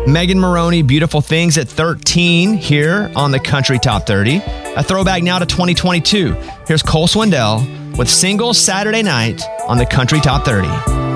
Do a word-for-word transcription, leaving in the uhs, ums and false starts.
Megan Moroney, Beautiful Things at thirteen here on the Country Top thirty. A throwback now to twenty twenty-two. Here's Cole Swindell with Single Saturday Night on the Country Top thirty.